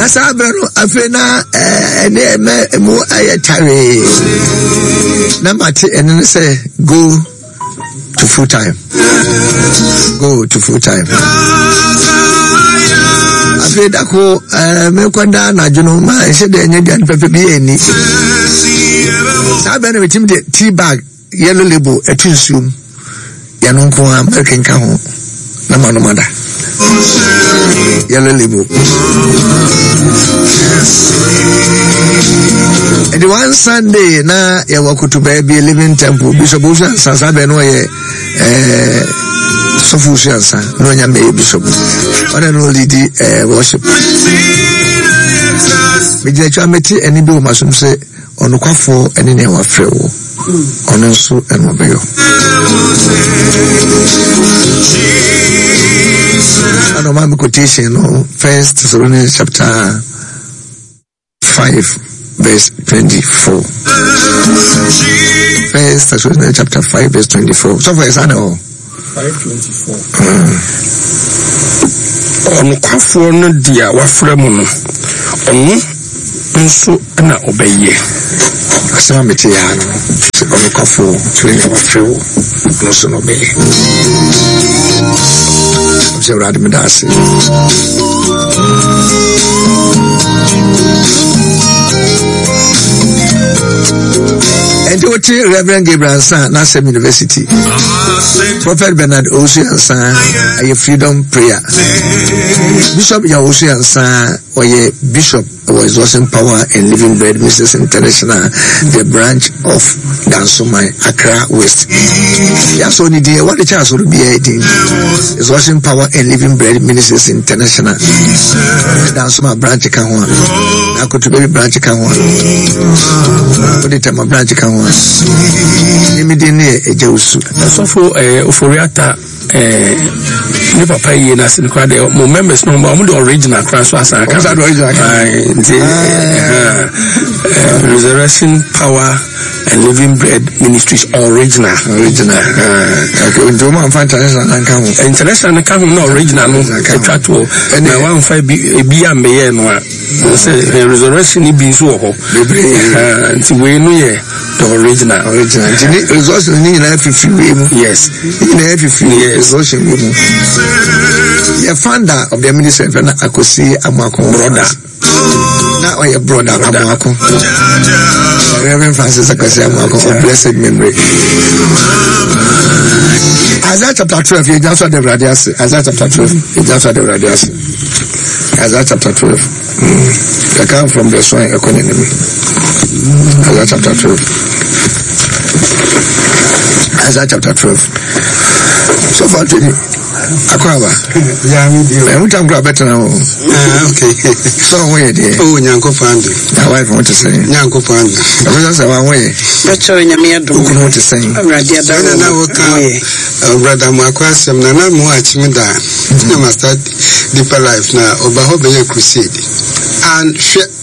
Nasa beno afena ene mu ayetare. Na mate ene say go to full time. Go to full time. Afeda ko me kwanda na juno ma se de nya dan pepe bi eni. Sa beno metim de tea bag yellow label etunsum. Ya no nko American ka ho. Na manomada. Yellow label. And the one Sunday na ya wakutu baby living temple Bishop Ocean Sansa beno ye Sofusiansa no nya me Bishop. Ona no lead worship. Me je twa meti eni bi o masum se onukwafo eni ne wa frewo. Ono so eno beyo. And my quotation, 1 Thessalonians chapter 5, verse 24. 1 Thessalonians chapter 5, verse 24. So for example, 5:24. On kwafo no dia wafra mu no. Onu nso na obeye. Asema meti ya no. On kwafo twene wafra wo no so no obeye. I'm Radi Medasi. And what Reverend Gabriel San, Nassau University. Prophet Bernard Ocean San, a freedom prayer. Bishop Ocean San, or a bishop was Awesome Power and Living Bread Ministries International, the branch of Dansomai, Accra West. Yes, only dear, what the chance would be 18 is Awesome Power and Living Bread Ministries International. Dansomai branch can one. I could be branch can one. What the time a branch can one. Immediately a Jews. So for Uforiata, ne papa yi na sin kwa de mo members no mo the original class was aka the original Resurrection Power and Living Bread Ministries original okay ndo mo amfa international kan no original no etwato na wan fa bi ameye no a say resurrection ni bi so ho nti we no ye the original nti resurrection ni na fifi we mu yes na fifi resurrection we mu the founder of the ministry na Akosi Amwako brother na oye brother Amwako Reverend Francis Akosi Amwako of blessed memory. Isaiah chapter 12 you just saw the radius. Isaiah chapter 12 you just saw the radius. Isaiah chapter 12 they come from the soil economy. Isaiah chapter 12 Isaiah chapter 12 so far today Akwaba. Yeah, I'm going to better now. Okay. So where dear? Oh, Nyanko Fandi. My wife want to say. Nyanko Fandi. I was just one way. That's all Yamia do. Who want to say? Brother Makwasem, Nana Moachimida. You must start deeper life now. Obahobe crusade. And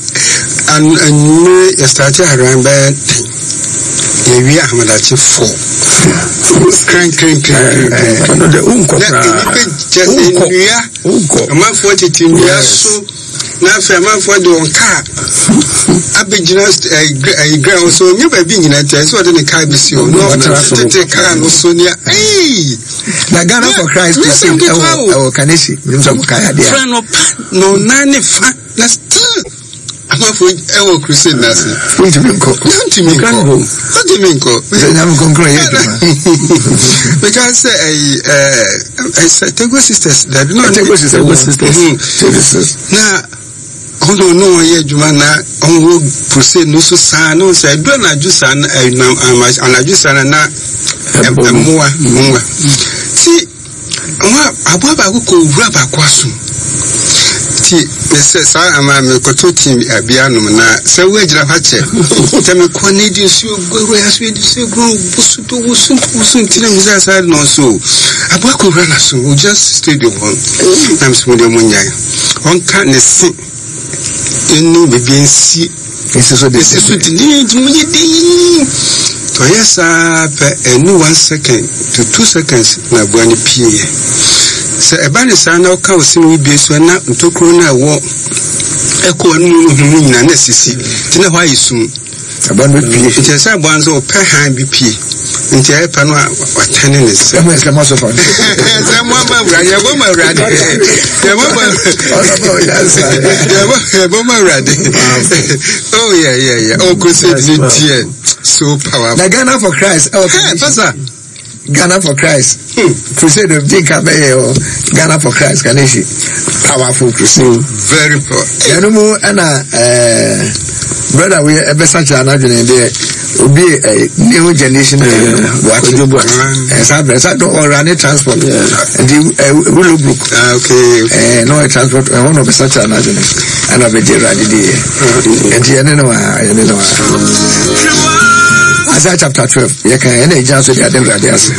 you started around bed. We are Hamadachi 4. Crank. The unko. I'm not 42 years. So now, I'm not for the car. I've been just a ground, so you may be in a test. What in the car is you? No, take car, no, Sonia. Hey, Nagana for Christ, you see, our Kanishi, no, nanny fat, that's still. I'm not for our crusade, Nancy. What do you mean, What do you mean, Because I said, Tego sisters, that no Tego sisters. Now, I don't know where Jumana on will proceed no so san, no say, don't I just an I just an more. See, what I would call rubber quassum. Yes, I am a cototim abianum na so we jira hache teme konedi so go as we say go busu tire mu za no so abako rana so we just stay the one I'm small munya on kan ne si enu bebiensi eso ni munye din to yes pe enu 1 second to 2 seconds na buani pie se ebane sa na o ka o sinu bi so na ntokro na wo Echo and necessity. Tina why is soon. About me, it is a one so per hand BP. Into a panel or tennis. Someone's the most of us. Oh, yeah. Oh, good. So powerful. Ghana for Christ. Oh, Ghana for Christ. Crusade of Ghana for Christ. Ganeshi. Powerful crusade. Very powerful. Yanumu and brother, we ever such an argument there. Will be a new generation watching. I don't run a transport. And the Willow Brook. Okay. No transport. I want to be such an argument. And I'll be there. And the Isaiah chapter 12. You can any chance with the Radias.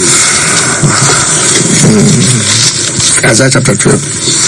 Isaiah chapter 12.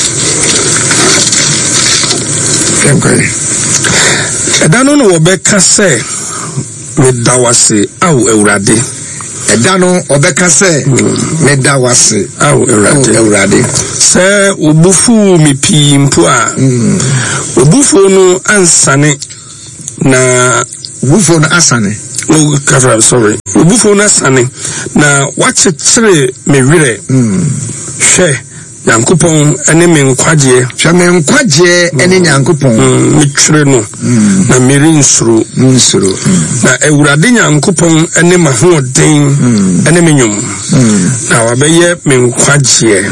Edano Obeka say medawase au Eurade. Edano Obeka say medawase au Eurade. Se ubufu mipi mpua. Ubufu no ansane na ubufu no ansane. Oh, I'm sorry. Ubufu no ansane na wachechire mewire. She Yankupon ene me nkwagye. Hwe me nkwagye ene Yankupon. Mitwire no. Na meri nsuru. Na Ewurade Yankupon ene mahoden ene menyum. Na wabeye me nkwagye.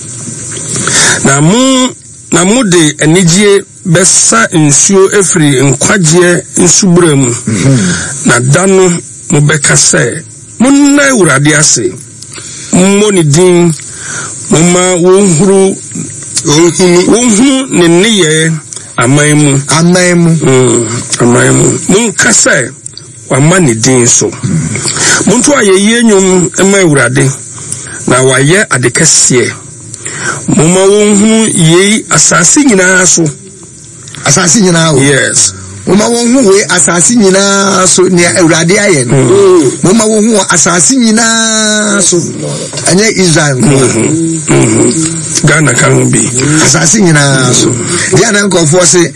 Na mu de enigye besa nsuo efiri nkwagye nsubremu. Na dano mo beka se munna Ewurade ase. Mmoni din Mama wonhuru ne niye amaimu munka sai wama ne din so muntu ayeye nyum ema Ewurade na waye adekese mama wonhuru ye asase nyina so yes Mama wonhu we asase nyina so ne Ewurade aye no mama wonhu asase nyina so anye Israel Ghana kan bi asase nyina so dia na nkofo se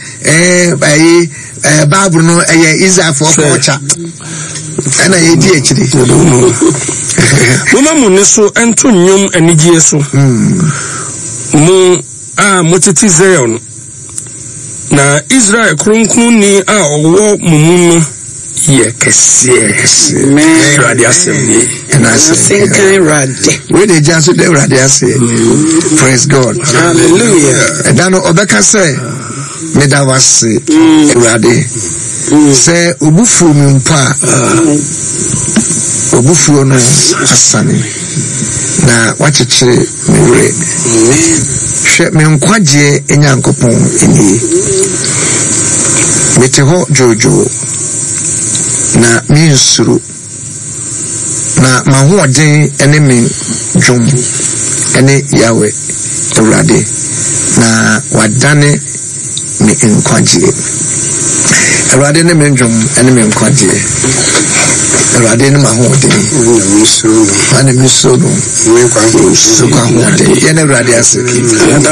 Bible no Israel for culture ana ye di akiri mama mu ne so ento nyum anigye so mu motiti Zion na Israel krunkuni owo mumuno ye kese Ewurade asem and I say we dey just the Ewurade asem praise God hallelujah and then obeka say medawase Ewurade say obufu mpa obufu no asane na wachechire mewure hwe me nkwagye Nyankopon eni mete ho jojo na minsuru na mahoden ene me dwom ene Yahweh Ewurade na wadane me nkwagye Ewurade ne me dwom ene me nkwagye Ewurade ne mahoden ane misuru kwa hoden yene Ewurade aseki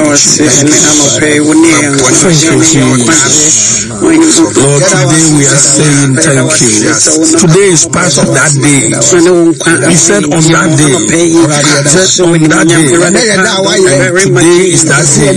Lord, today we are saying thank you. Today is part of that day. You said on that day. Today is that day.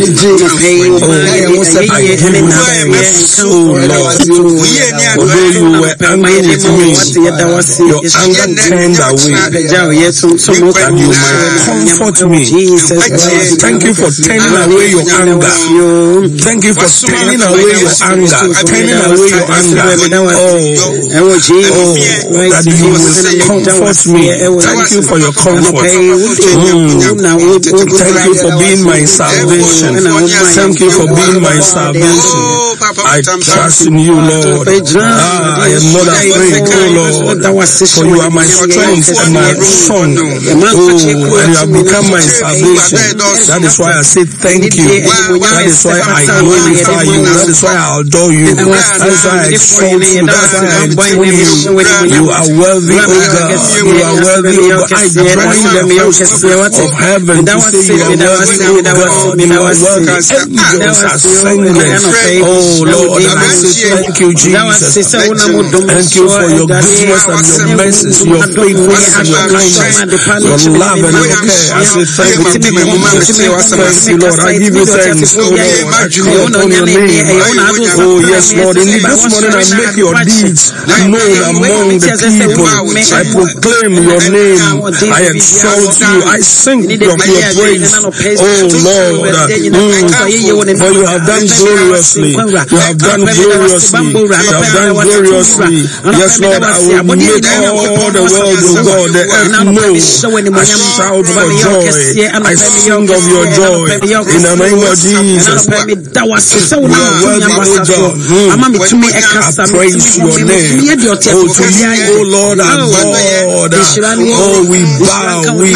I give you thanks, oh Lord. Although you were angry with me, your anger turned away. And you might comfort me. Thank you for turning away your anger. Thank you for turning away your anger. Turning away your anger. That you will comfort me. Thank you for your comfort. Thank you for being my salvation. Thank you for being my salvation. I trust in you, Lord. Lord. I am not afraid, oh Lord, for you are my strength and my song. Oh, and you have become my salvation. That is why I say thank you. That is why I glorify you. That is why I adore you. That is why I exalt you. That's why I adore you. You are worthy, oh God. You are worthy, oh God. I join the host of heaven to say you are worthy, oh God. You are worthy. Angels are singing. Oh Lord, and I say thank you, Jesus. Thank you for your goodness and your mercy, your faithfulness and your kindness, your love and your care. I say thank you, Jesus. Thank you, Lord. I give you thanks, oh Lord. I call upon your name. Oh yes, Lord. Indeed, this morning I make your deeds known among the people. I proclaim your name. I exalt you. I sing of your praise. Oh Lord, for you have done gloriously. You have done gloriously. You have done gloriously. Yes, Lord, I will make all the world, oh God, the earth know. I shout for joy. I sing of your joy. In the name of Jesus. You are worthy, oh God. I praise your name. Oh, to you, oh Lord, our God. Oh, we bow. We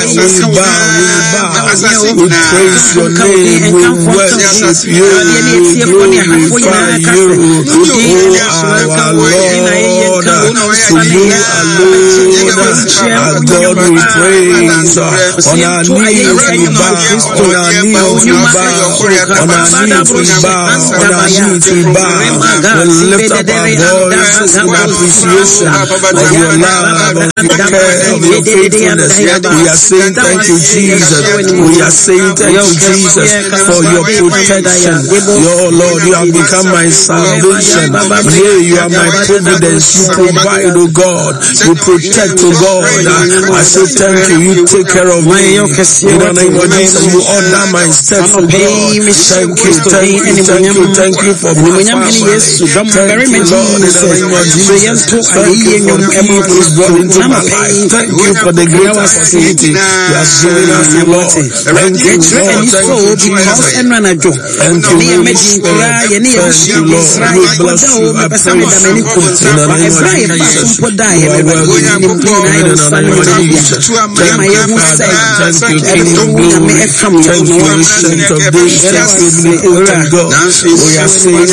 praise your name. We worship you. We glorify you. Oh, our Lord. To you alone, our God, we praise. On our knees we bow. On our knees we bow. On our knees we bow. On our knees we bow. We lift up our voices in appreciation of your love, of your care, of your faithfulness. We are saying thank you, Jesus. We are saying thank you, Jesus, for your protection. Your Lord, you have become my salvation. Here you are my providence. You provide, oh God. You protect, oh God. I say thank you. You take care of me. In the name of Jesus, you order my steps, oh God. Thank you for my family. Thank you, Lord, in the name of Jesus. Thank you for the people who brought into my life. Thank you for the great opportunity you have given us, Lord. Thank you, Lord. Thank you, Jesus. Thank you, Holy Spirit. Thank you, Lord. We bless you. I praise you. In the name of Jesus, you are worthy. In the name of Jesus. Thank you, Father. Thank you, King of Glory. Thank you, Ancient of Days. Thank you, Omnipotent God. We are saying